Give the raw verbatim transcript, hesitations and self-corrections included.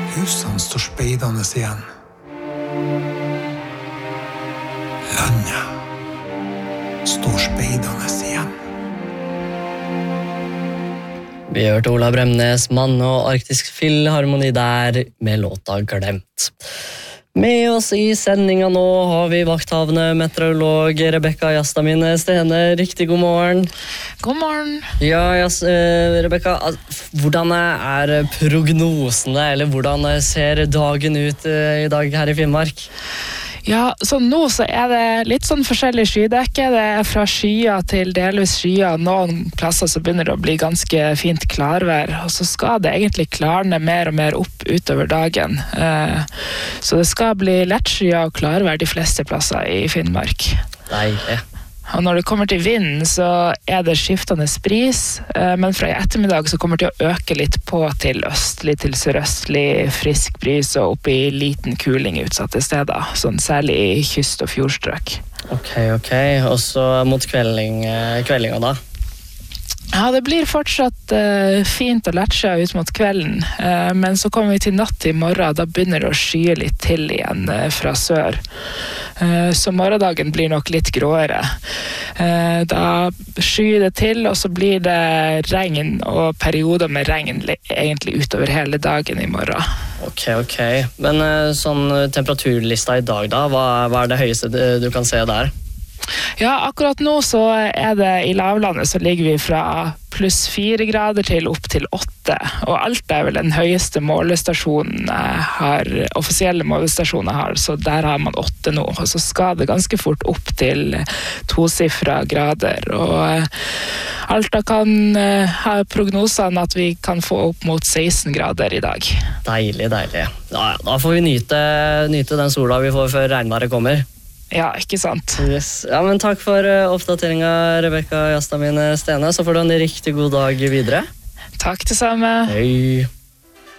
Husene står speidende igjen. Landet står speidende igjen. Vi hørte Ola Bremnes, Mann og Arktisk Filharmoni der med låta Glemt. Med oss i sendingen nå har vi vakthavende meteorolog Rebecca Jastamine Stene. Riktig god morgen. God morgen. Ja, Jas, eh, Rebecca, hvordan er prognosene, eller hvordan ser dagen ut eh, i dag her i Finnmark? Ja, så nå så er det litt sånn forskjellig skydekke. Det er fra skyer til delvis skyer. Noen plasser så begynner det å bli ganske fint klarvær, og så skal det egentlig klarne mer og mer opp utover dagen. Eh, så det skal bli lett skyer og klarvær de fleste plasser i Finnmark. Deilig. Og når det kommer til vinden, så er det skiftende bris, men fra i ettermiddag så kommer det til å øke litt på til østlig til sørøstlig frisk bris og opp i liten kuling utsatte steder, sånn særlig i kyst- og fjordstrøk. Ok, ok. Og så mot kvelding, kveldinga da? Ja, det blir fortsatt uh, fint og lettsjø ut mot kvelden, uh, men så kommer vi til natt i morgen, da begynner det å skye litt til igjen uh, fra sør. Uh, så morgendagen blir nok litt gråere. Uh, da skyer det til, og så blir det regn og perioder med regn egentlig utover hele dagen i morgen. Ok, ok. Men uh, sånn temperaturlista i dag da, hva, hva er det høyeste du, du kan se der? Ja, akkurat nå så er det i lavlandet så ligger vi fra pluss fire grader til opp til åtte, og alt er vel den høyeste målestasjonen jeg har, offisielle målestasjonen har, så der har man åtte nå, og så skal det ganske fort opp til tosifra grader, og Alta kan ha prognosene at vi kan få opp mot seksten grader i dag. Deilig, deilig. Ja, da får vi nyte, nyte den sola vi får før regnværet kommer. Ja, ikke sant. Yes. Ja, men takk for uh, oppdateringen, Rebecca Jastamine Stene. Så får du en riktig god dag videre. Takk det samme. Hei.